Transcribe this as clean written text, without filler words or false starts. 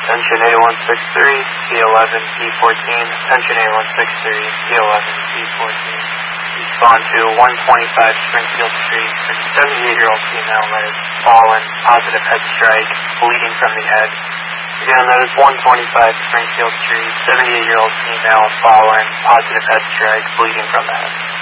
Attention A163, P11, P14. Attention A163, P11, P14. Respond to 125 Springfield Street. 78-year-old female that is fallen, positive head strike, bleeding from the head. Again, that is 125 Springfield Street. 78-year-old female fallen, positive head strike, bleeding from the head.